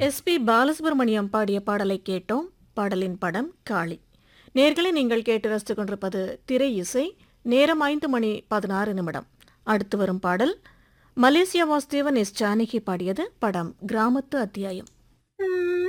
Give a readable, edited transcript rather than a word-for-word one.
SP Balasubramaniam பாடிய பாடலை கேட்டோம். பாடலின் படம் காளி. நேர்களை நீங்கள் கேட்டு ரசித்துக் கொண்டிருப்பது திரை இசை. நேரம் 5:16. அடுத்து வரும் பாடல் மலேசியா வாசுதேவன் எஸ் ஜானகி பாடியது. படம் கிராமத்து அத்தியாயம்.